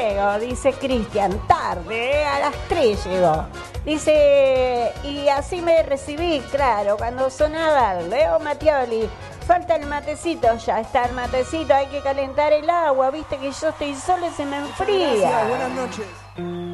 llego, dice Cristian, tarde, a las 3 llegó. Dice, y así me recibí, claro, cuando sonaba Leo Mattioli. Falta el matecito, ya está el matecito, hay que calentar el agua, viste que yo estoy sola y se me enfría. Gracias, buenas noches.